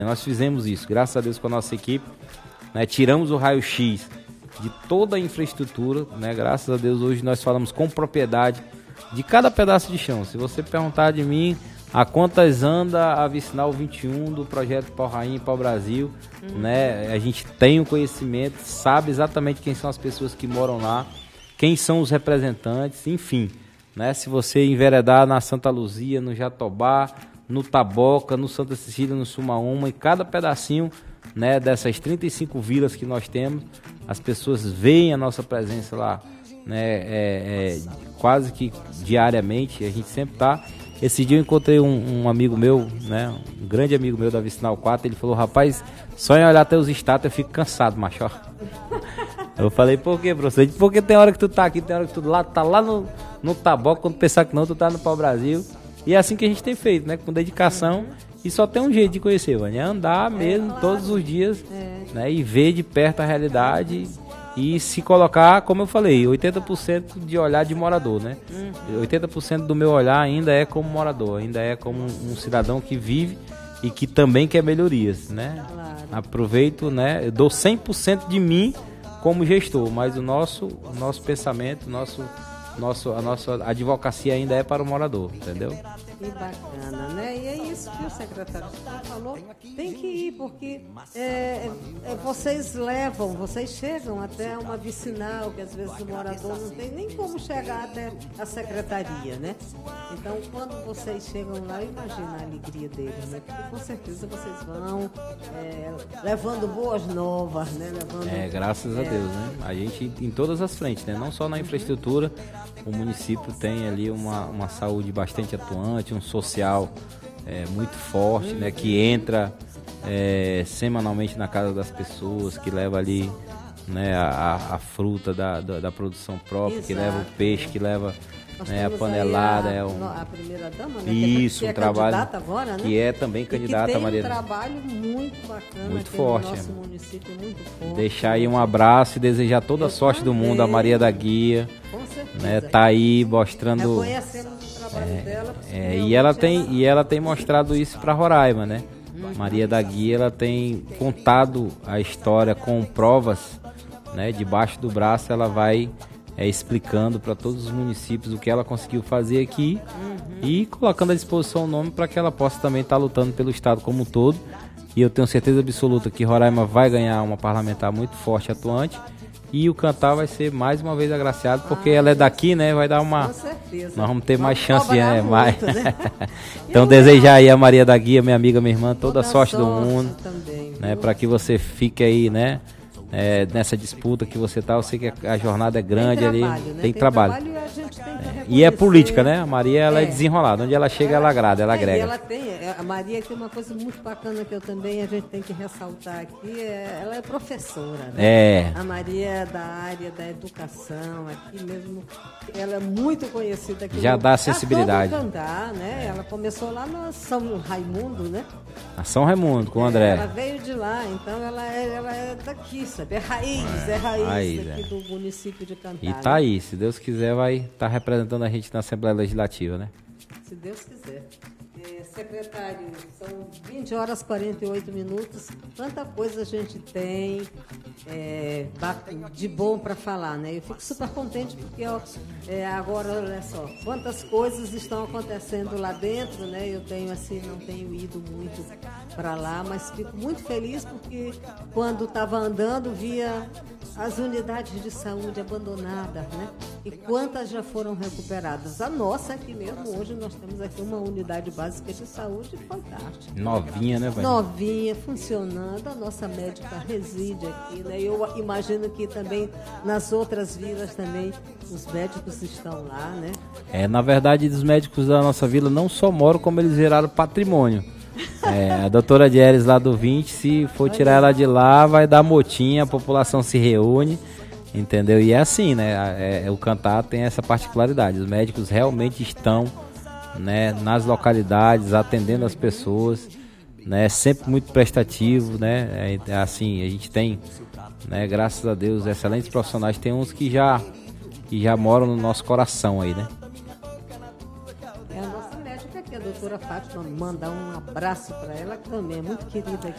Nós fizemos isso, graças a Deus, com a nossa equipe, né? Tiramos o raio-x de toda a infraestrutura, né? Graças a Deus, hoje nós falamos com propriedade de cada pedaço de chão. Se você perguntar de mim a quantas anda a Vicinal 21 do projeto Pau Rainha e Pau Brasil, né? A gente tem o conhecimento, sabe exatamente quem são as pessoas que moram lá, quem são os representantes, enfim, né? Se você enveredar na Santa Luzia, no Jatobá, no Taboca, no Santa Cecília, no Sumaúma, e cada pedacinho, né, dessas 35 vilas que nós temos, as pessoas veem a nossa presença lá, né, quase que diariamente. A gente sempre tá. Esse dia eu encontrei um amigo meu, né, um grande amigo meu da Vicinal 4, ele falou: rapaz, só em olhar até os estátuas eu fico cansado, macho. Eu falei: por quê, professor? Porque tem hora que tu tá aqui, tem hora que tu tá lá no Taboca, quando pensar que não, tu tá no Pau Brasil. E é assim que a gente tem feito, né? Com dedicação. E só tem um jeito de conhecer, Vânia, é andar mesmo, claro, todos os dias, né? E ver de perto a realidade e se colocar, como eu falei, 80% de olhar de morador, né? 80% do meu olhar ainda é como morador, ainda é como um cidadão que vive e que também quer melhorias, né? Claro. Aproveito, né? Eu dou 100% de mim como gestor, mas o nosso pensamento, a nossa advocacia ainda é para o morador, entendeu? Que bacana, né? E é isso que o secretário falou, tem que ir, porque vocês chegam até uma vicinal, que às vezes o morador não tem nem como chegar até a secretaria, né? Então, quando vocês chegam lá, imagina a alegria deles, né? Porque com certeza vocês vão levando boas novas, né? Graças a Deus, né? A gente, em todas as frentes, né? Não só na infraestrutura, o município tem ali uma saúde bastante atuante, um social muito forte, né, que entra semanalmente na casa das pessoas, que leva ali, né, a fruta da produção própria. Exato, que leva o peixe, que leva, né, a panelada. A primeira dama, né? Isso, que um trabalho agora, né? Que é também candidata, Maria. Tem um trabalho muito bacana, muito aqui forte, no nosso município, muito forte. Deixar aí um abraço e desejar toda a sorte do mundo a Maria da Guia. Com certeza. Né, tá aí mostrando. Reconhecemos o trabalho dela. E ela tem mostrado isso para Roraima, né? Maria da Guia, ela tem contado a história com provas, né? Debaixo do braço ela vai explicando para todos os municípios o que ela conseguiu fazer aqui e colocando à disposição o nome para que ela possa também estar lutando pelo estado como um todo. E eu tenho certeza absoluta que Roraima vai ganhar uma parlamentar muito forte e atuante. E o Cantar vai ser mais uma vez agraciado, porque ela é daqui, né? Vai dar uma... Com certeza. Nós vamos ter mais chance de... Muito, mais. Né? Então, desejar aí a Maria da Guia, minha amiga, minha irmã, toda a sorte do mundo. Também, né? Para que você fique aí, né? Nessa disputa que você tá. Eu sei que a jornada é grande ali. Né? Tem trabalho. E a gente tem que e é política, né? A Maria, ela é desenrolada. Onde ela chega, ela agrada, ela agrega. A Maria tem uma coisa muito bacana que a gente tem que ressaltar aqui. Ela é professora, né? A Maria é da área da educação, aqui mesmo. Ela é muito conhecida aqui. Já dá acessibilidade. Cantar, né? Ela começou lá na São Raimundo, né? A São Raimundo, com o André. Ela veio de lá, então ela é daqui, sabe? É raiz aqui do município de Cantar. E tá aí, se Deus quiser, vai estar representando a gente na Assembleia Legislativa, né? Se Deus quiser. Secretário, são 20 horas e 48 minutos. Quanta coisa a gente tem de bom para falar, né? Eu fico super contente porque agora, olha só, quantas coisas estão acontecendo lá dentro, né? Eu não tenho ido muito para lá, mas fico muito feliz porque quando estava andando, via as unidades de saúde abandonadas, né? E quantas já foram recuperadas? A nossa aqui mesmo, hoje nós temos aqui uma unidade básica de saúde fantástica. Novinha, né, velho? Novinha, funcionando. A nossa médica reside aqui, né? Eu imagino que também nas outras vilas também os médicos estão lá, né? Na verdade, os médicos da nossa vila não só moram, como eles viraram patrimônio. A doutora Dieres lá do 20, se for tirar ela de lá, vai dar motinha, a população se reúne, entendeu? E é assim, né? O Cantar tem essa particularidade. Os médicos realmente estão, né, nas localidades, atendendo as pessoas, né? Sempre muito prestativo, né? Assim, a gente tem, né, graças a Deus, excelentes profissionais. Tem uns que já moram no nosso coração aí, né? A nossa médica aqui, a doutora Fátima, mandar um abraço para ela, que também é muito querida